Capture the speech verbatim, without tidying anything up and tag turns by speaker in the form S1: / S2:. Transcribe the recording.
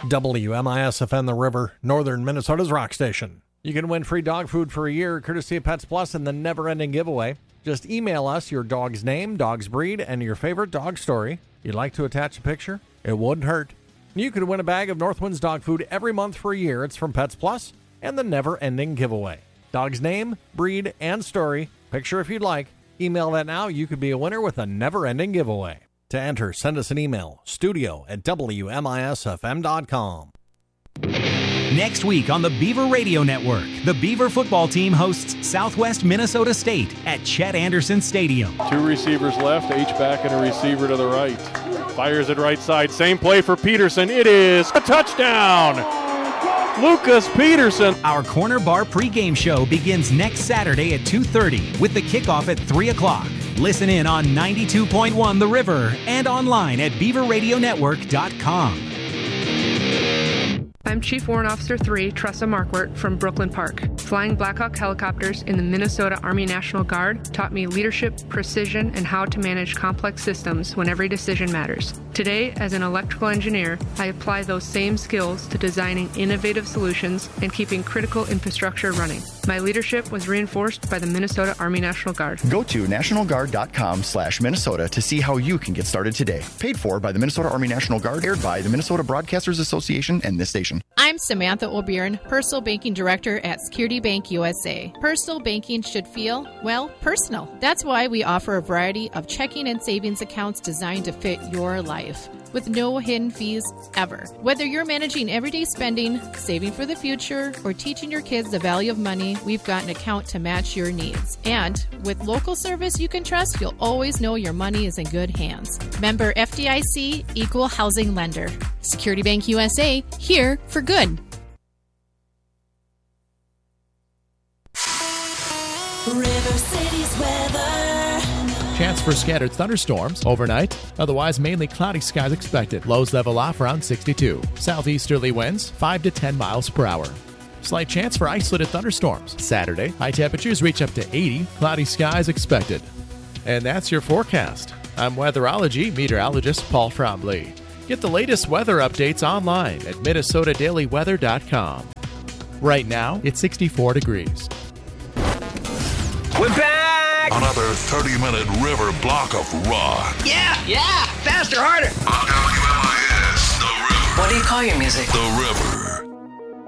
S1: W M I S F M The River, northern Minnesota's rock station. You can win free dog food for a year, courtesy of Pets Plus and the never-ending giveaway. Just email us your dog's name, dog's breed, and your favorite dog story. You'd like to attach a picture? It wouldn't hurt. You could win a bag of Northwind's dog food every month for a year. It's from Pets Plus and the never-ending giveaway. Dog's name, breed, and story. Picture if you'd like. Email that now. You could be a winner with a never-ending giveaway. To enter, send us an email, studio at W M I S F M dot com.
S2: Next week on the Beaver Radio Network, the Beaver football team hosts Southwest Minnesota State at Chet Anderson Stadium.
S3: Two receivers left, H-back and a receiver to the right. Fires it right side, same play for Peterson. It is a touchdown! Lucas Peterson.
S2: Our Corner Bar pregame show begins next Saturday at two thirty with the kickoff at three o'clock. Listen in on ninety-two point one The River and online at beaver radio network dot com.
S4: I'm Chief Warrant Officer three, Tressa Markwart from Brooklyn Park. Flying Black Hawk helicopters in the Minnesota Army National Guard taught me leadership, precision, and how to manage complex systems when every decision matters. Today, as an electrical engineer, I apply those same skills to designing innovative solutions and keeping critical infrastructure running. My leadership was reinforced by the Minnesota Army National Guard.
S5: Go to national guard dot com slash Minnesota to see how you can get started today. Paid for by the Minnesota Army National Guard, aired by the Minnesota Broadcasters Association and this station.
S6: I'm Samantha O'Byrne, Personal Banking Director at Security Bank U S A. Personal banking should feel, well, personal. That's why we offer a variety of checking and savings accounts designed to fit your life, with no hidden fees ever. Whether you're managing everyday spending, saving for the future, or teaching your kids the value of money, we've got an account to match your needs. And with local service you can trust, you'll always know your money is in good hands. Member F D I C, Equal Housing Lender. Security Bank U S A, here for good.
S7: River City's weather.
S8: Chance for scattered thunderstorms overnight. Otherwise, mainly cloudy skies expected. Lows level off around sixty-two. Southeasterly winds five to ten miles per hour. Slight chance for isolated thunderstorms. Saturday, high temperatures reach up to eighty. Cloudy skies expected. And that's your forecast. I'm weatherology meteorologist Paul Trombley. Get the latest weather updates online at minnesota daily weather dot com. Right now, it's sixty-four degrees.
S9: We're back!
S10: Another thirty-minute river block of rock.
S9: Yeah, yeah! Faster, harder!
S10: On W M I S, The River.
S9: What do you call your music?
S10: The River.